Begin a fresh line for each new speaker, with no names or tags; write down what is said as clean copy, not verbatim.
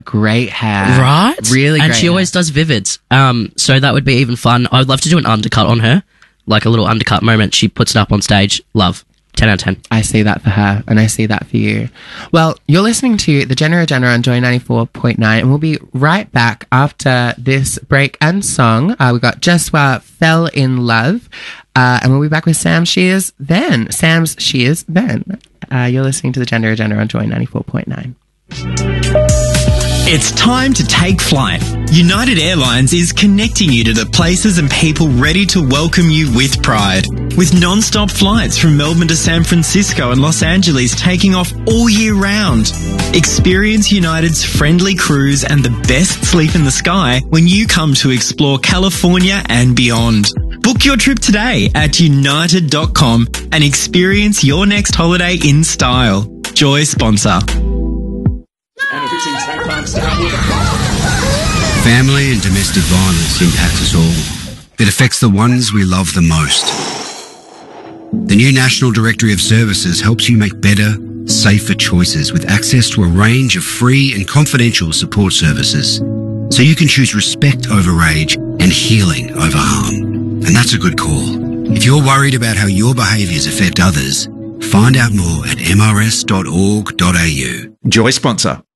Great hair.
Right?
Really great
And she
hair.
always does Vivids. So that would be even fun. I would love to do an undercut on her. Like a little undercut moment. She puts it up on stage. Love. 10 out of 10.
I see that for her, and I see that for you. Well, you're listening to The Jenna Agenda on Joy 94.9, and we'll be right back after this break and song. We got Jeswa Fell in Love, and we'll be back with Sam Shears then. Sam's Shears then. You're listening to The Jenna Agenda on Joy 94.9.
It's time to take flight. United Airlines is connecting you to the places and people ready to welcome you with pride. With non-stop flights from Melbourne to San Francisco and Los Angeles taking off all year round. Experience United's friendly crews and the best sleep in the sky when you come to explore California and beyond. Book your trip today at united.com and experience your next holiday in style. Joy sponsor.
Family and domestic violence impacts us all. It affects the ones we love the most. The new National Directory of Services helps you make better, safer choices with access to a range of free and confidential support services. So you can choose respect over rage and healing over harm. And that's a good call. If you're worried about how your behaviours affect others, find out more at mrs.org.au.
Joy sponsor.